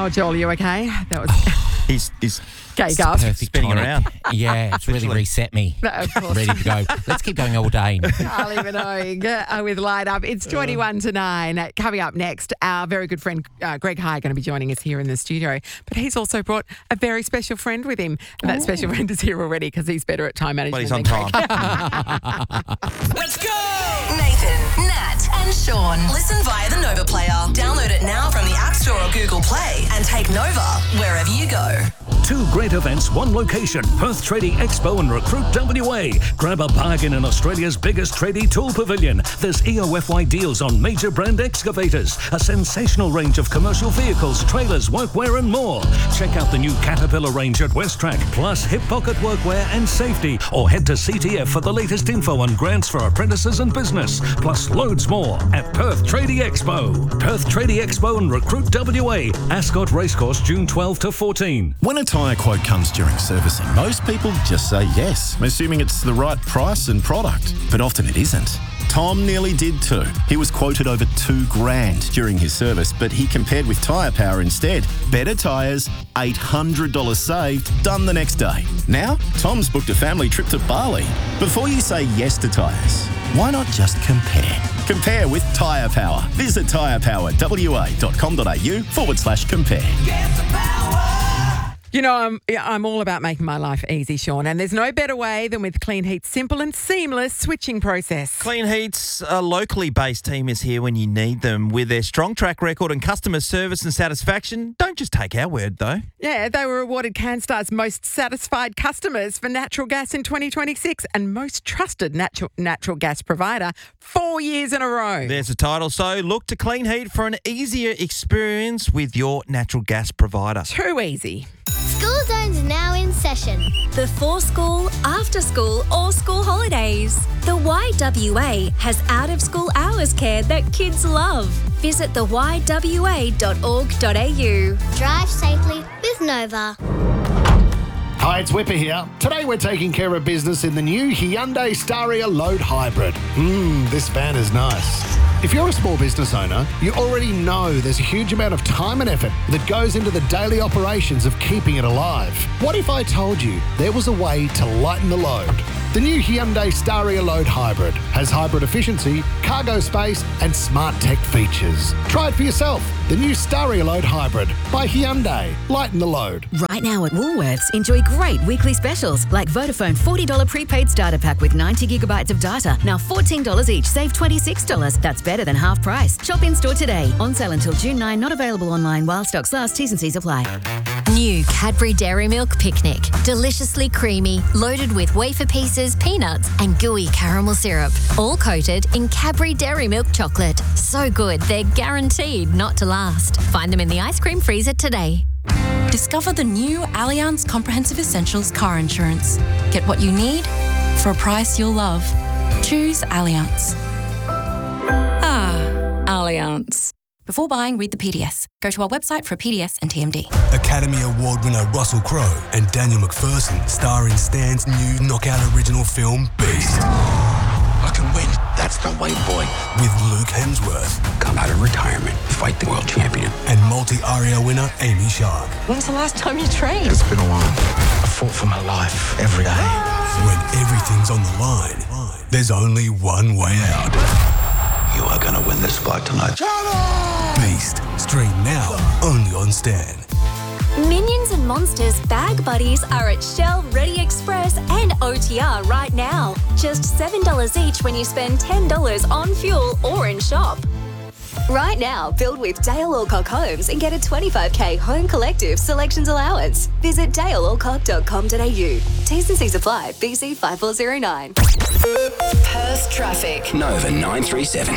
Oh, Joel, you okay? That was He's cake up. Perfect spinning tonic. around. Yeah, it's really reset me. No, of course. Ready to go. Let's keep going all day. Charlie Minogue with Light Up. It's 21 to 9. Coming up next, our very good friend Greg High going to be joining us here in the studio. But he's also brought a very special friend with him. And that special friend is here already because he's better at time management. But he's on than Greg. time. Let's go! Nathan, Nat, and Sean. Listen via the Nova Player. Download it now from the App Store or Google Play and take Nova wherever you go. Two great events, one location. Perth Tradie Expo and Recruit WA. Grab a bargain in Australia's biggest tradie tool pavilion. There's EOFY deals on major brand excavators, a sensational range of commercial vehicles, trailers, workwear and more. Check out the new Caterpillar range at Westrack, plus hip pocket workwear and safety. Or head to CTF for the latest info on grants for apprentices and business. Plus loads more at Perth Tradie Expo. Perth Tradie Expo and Recruit WA. Ascot Racecourse, June 12 to 14. When a tyre quote comes during servicing, most people just say yes, assuming it's the right price and product. But often it isn't. Tom nearly did too. He was quoted over $2,000 during his service, but he compared with Tyre Power instead. Better tyres, $800 saved, done the next day. Now, Tom's booked a family trip to Bali. Before you say yes to tyres, why not just compare? Compare with Tyre Power. Visit tyrepowerwa.com.au/compare. You know, I'm all about making my life easy, Sean, and there's no better way than with Clean Heat's simple and seamless switching process. Clean Heat's a locally based team is here when you need them. With their strong track record and customer service and satisfaction, don't just take our word, though. Yeah, they were awarded CanStar's most satisfied customers for natural gas in 2026 and most trusted natural gas provider 4 years in a row. There's a title, so look to Clean Heat for an easier experience with your natural gas provider. Too easy. School Zone's now in session. Before school, after school, or school holidays. The YWA has out-of-school hours care that kids love. Visit theYWA.org.au. Drive safely with Nova. Hi, it's Whipper here. Today we're taking care of business in the new Hyundai Staria Load Hybrid. This van is nice. If you're a small business owner, you already know there's a huge amount of time and effort that goes into the daily operations of keeping it alive. What if I told you there was a way to lighten the load? The new Hyundai Staria Load Hybrid has hybrid efficiency, cargo space and smart tech features. Try it for yourself. The new Staria Load Hybrid by Hyundai. Lighten the load. Right now at Woolworths, enjoy great weekly specials like Vodafone $40 prepaid starter pack with 90 gigabytes of data. Now $14 each, save $26. That's better than half price. Shop in store today. On sale until June 9, not available online while stocks last. T's and C's apply. New Cadbury Dairy Milk Picnic. Deliciously creamy, loaded with wafer pieces, peanuts and gooey caramel syrup. All coated in Cadbury Dairy Milk chocolate. So good, they're guaranteed not to last. Find them in the ice cream freezer today. Discover the new Allianz Comprehensive Essentials car insurance. Get what you need for a price you'll love. Choose Allianz. Allianz. Before buying, read the PDS. Go to our website for a PDS and TMD. Academy Award winner Russell Crowe and Daniel McPherson star in Stan's new knockout original film, Beast. I can win. That's the way, boy. With Luke Hemsworth. Come out of retirement, fight the world champion. And multi-ARIA winner Amy Shark. When was the last time you trained? It's been a while. I fought for my life every day. When everything's on the line, there's only one way out. You are going to win this fight tonight. Beast. Stream now, only on Stan. Minions and Monsters Bag Buddies are at Shell, Ready Express and OTR right now. Just $7 each when you spend $10 on fuel or in shop. Right now, build with Dale Alcock Homes and get a $25k home collective selections allowance. Visit dalealcock.com.au. T's and C's apply. BC 5409. Perth traffic. Nova 937.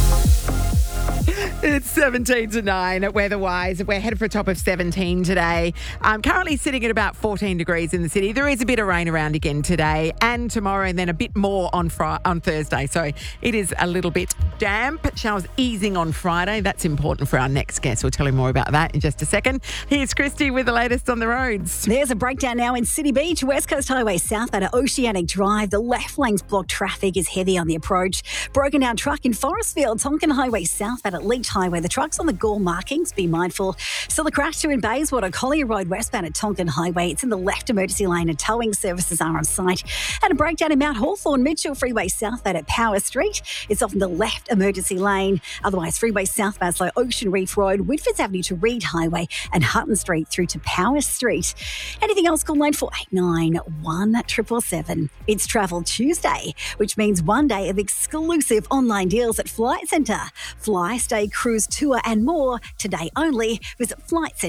It's 17 to 9 weather-wise. We're headed for a top of 17 today. Currently sitting at about 14 degrees in the city. There is a bit of rain around again today and tomorrow, and then a bit more on Thursday. So it is a little bit damp. Showers easing on Friday. That's important for our next guest. We'll tell you more about that in just a second. Here's Christy with the latest on the roads. There's a breakdown now in City Beach, West Coast Highway southbound at Oceanic Drive. The left lane's blocked. Traffic is heavy on the approach. Broken down truck in Forestfield, Tonkin Highway southbound at Leach Highway. The truck's on the Gore markings. Be mindful. Still a crash in Bayswater, Collier Road westbound at Tonkin Highway. It's in the left emergency lane and towing services are on site. And a breakdown in Mount Hawthorn, Mitchell Freeway southbound at Power Street. It's off in the left emergency lane. Otherwise, freeway southbound slow Ocean Reef Road, Whitfords Avenue to Reed Highway and Hutton Street through to Power Street. Anything else, call 9489 1777. It's Travel Tuesday, which means one day of exclusive online deals at Flight Centre. Fly, stay, cruise, tour and more. Today only. Visit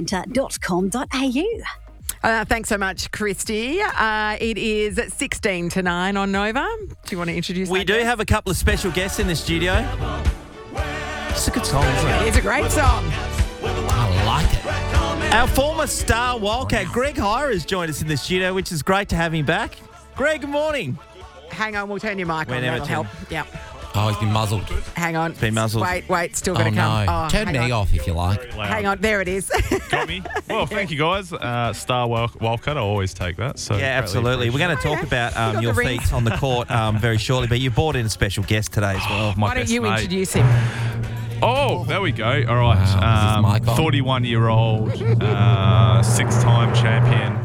flightcentre.com.au. Thanks so much, Christy. It is 16 to 9 on Nova. Do you want to introduce We do have a couple of special guests in the studio. It's a good song, isn't it? It's a great song. I like it. Our former star Wildcat, Greg Hire, has joined us in the studio, which is great to have him back. Greg, good morning. Hang on, we'll turn your mic on. That'll help. Yeah. Oh, he's been muzzled. Hang on. Been muzzled. Wait, still going to come. No. Turn me off if you like. Hang on, there it is. Got me. Well, thank you guys. Star Wildcat, I always take that. So Yeah, absolutely. We're going to talk about your feats on the court very shortly, but you brought in a special guest today as well. Why don't you introduce him? Oh, there we go. All right. 41-year-old, six-time champion.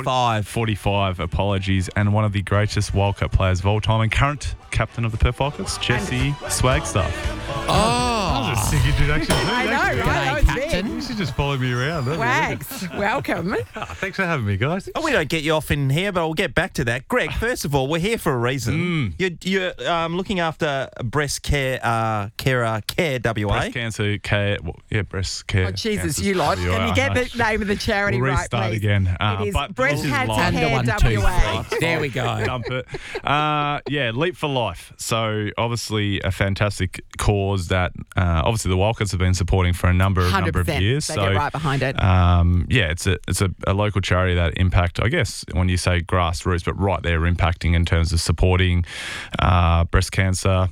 45. Apologies. And one of the greatest Wildcat players of all time and current captain of the Perth Wildcats, Jesse Swagstaff. That was a sick introduction. I know, right? That was big. You should just follow me around. Wags, welcome. Thanks for having me, guys. Oh, we don't get you off in here, but we'll get back to that. Greg, first of all, we're here for a reason. You're looking after breast care, Care WA. Breast cancer care. Breast care. Oh, Jesus, you lot. Can you get the name of the charity we'll right, restart please? again. It is but Breast this is Cancer live. Care WA. There we go. Dump it. Leap for Life. So obviously a fantastic cause that obviously the Wildcats have been supporting for a number of years. They so get right behind it. It's a local charity that impact, I guess, when you say grassroots, but right there impacting in terms of supporting breast cancer.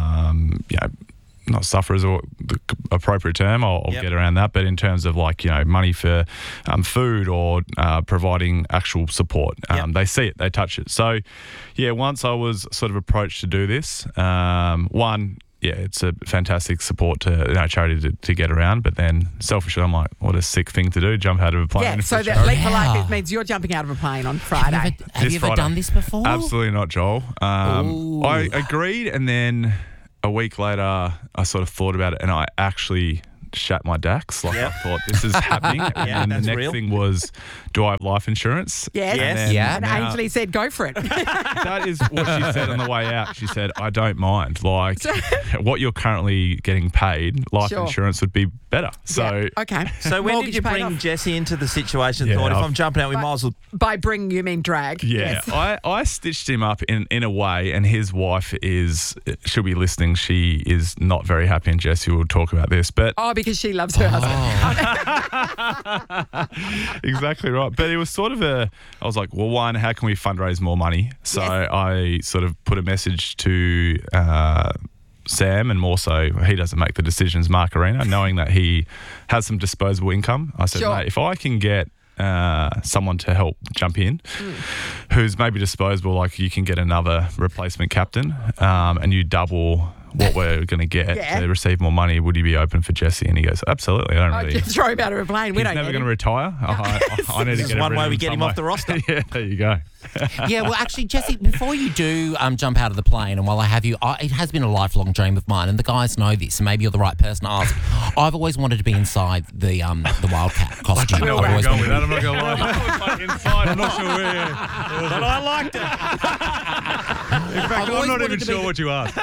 Not sufferers or the appropriate term, I'll get around that, but in terms of money for food or providing actual support, they see it, they touch it. So once I was sort of approached to do this, it's a fantastic support to charity to get around, but then selfishly I'm like, what a sick thing to do, jump out of a plane. Yeah, so that Leap for Life means you're jumping out of a plane on Friday. Have you ever done this before? Absolutely not, Joel. I agreed, and then a week later, I sort of thought about it, and I actually shat my dax. I thought, this is happening. And the next thing was, do I have life insurance? Yes. And And Ainsley said, go for it. That is what she said on the way out. She said, I don't mind. What you're currently getting paid, life insurance would be better. So okay. So when did you bring Jesse into the situation? Thought, if I'm jumping out, we might as well... By bring, you mean drag? Yeah. Yes. I stitched him up in a way, and his wife she'll be listening. She is not very happy, and Jesse will talk about this. But because she loves her husband. Exactly right. But it was sort of I was like, well, one, how can we fundraise more money? So I sort of put a message to Sam, and more so, he doesn't make the decisions, Mark Arena, knowing that he has some disposable income. I said, mate, if I can get someone to help jump in who's maybe disposable, like you can get another replacement captain and you double what we're going to get to receive more money, would you be open for Jesse? And he goes, absolutely. I don't really... Just throw him out of a plane. He's never going to retire. I need to get one way we get him off the roster. Yeah, there you go. Well, actually, Jesse, before you do jump out of the plane, and while I have you, it has been a lifelong dream of mine, and the guys know this, and maybe you're the right person to ask. I've always wanted to be inside the Wildcat costume. I'm not going to lie. Inside, I'm not sure where. But I liked it. In fact, I'm not even sure what you asked.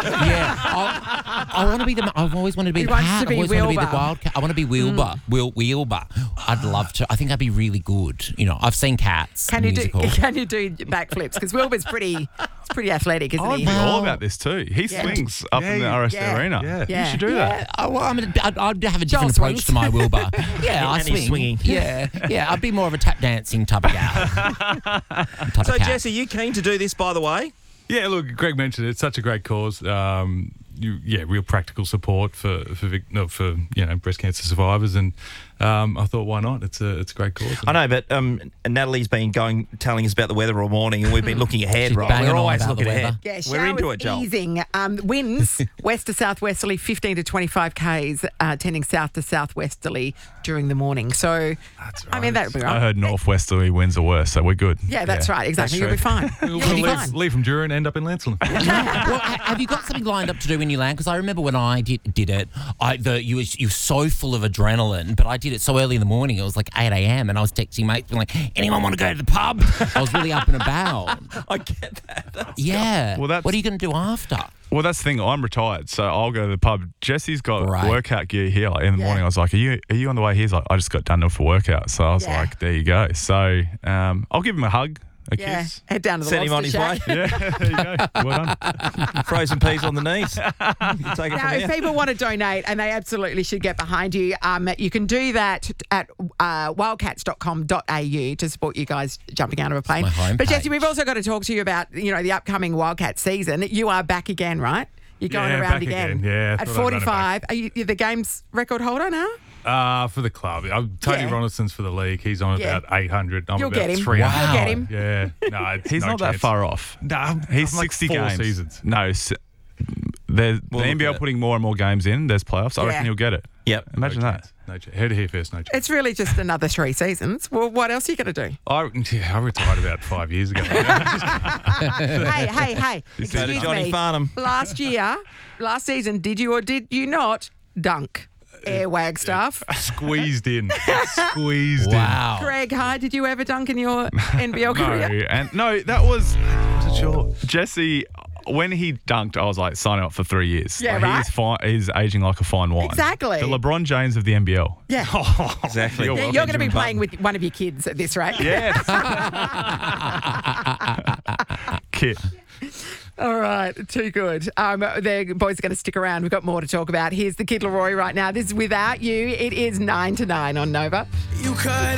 I want to be I've always wanted to be the cat. I always want to be the Wildcat. I want to be Wilbur. Wilbur. I'd love to. I think I'd be really good. I've seen Cats. Can you do backflips? Because Wilbur's pretty athletic, isn't he? I'd be all about this too. He swings up in the RSA Arena. You should do that. I'd have a different approach to my Wilbur. I swing. Swinging. I'd be more of a tap dancing type of gal. So, Jesse, you keen to do this, by the way? Yeah, look, Greg mentioned it. It's such a great cause. real practical support for breast cancer survivors, and I thought, why not? It's a great cause. I know, but Natalie's been telling us about the weather all morning, and we've been looking ahead, right? We're always looking ahead. Yeah, we're into it, Joel. Easing. Winds west to southwesterly, 15 to 25 k's, tending south to southwesterly during the morning. So, that's right. I mean, that would be right. I heard northwesterly winds are worse, so we're good. Yeah, that's right. Exactly. You'll be fine. Leave from Jura and end up in Lancelin. Well, have you got something lined up to do when you land? Because I remember when I did it, you were so full of adrenaline, but I did it so early in the morning. It was like 8 a.m. and I was texting mates being like, anyone want to go to the pub? I was really up and about. I get that. Yeah. What are you going to do after? Well, that's the thing. I'm retired, so I'll go to the pub. Jesse's got workout gear here. Like, in the morning, I was like, are you on the way here? He's like, I just got done for workout. So I was like, there you go. So I'll give him a hug. A kiss. Head down to the Send him on his way. Yeah, there you go. Well done. Frozen peas on the knees. You take it now, if people want to donate, and they absolutely should get behind you, you can do that at wildcats.com.au to support you guys jumping out of a plane. But Jesse, we've also got to talk to you about the upcoming Wildcat season. You are back again, right? You're going around back again. Yeah. At 45, are you the game's record holder now? For the club. Tony Ronison's for the league. He's on about 800. I'm You'll about get him. 300. Wow. You'll get him. Yeah. No, he's not that far off. No, he's like 60 4 games. seasons. No, the NBL putting more and more games in. There's playoffs. I reckon he'll get it. Yep. Imagine that. No chance. Heard it here first. No chance. It's really just another 3 seasons. Well, what else are you going to do? I retired about 5 years ago. Hey. Excuse me. Johnny Farnham. Last season, did you or did you not dunk airwag stuff? Squeezed in. Wow. Greg, did you ever dunk in your NBL career? No, that was... I wasn't sure. Jesse... When he dunked, I was like, sign him up for 3 years. Yeah, right? He's aging like a fine wine. Exactly. The LeBron James of the NBL. Yeah. Exactly. You're going to be playing with one of your kids at this rate. Yeah. Kit. All right, too good. The boys are going to stick around. We've got more to talk about. Here's the Kid Laroi right now. This is Without You. It is 9 to 9 on Nova. You could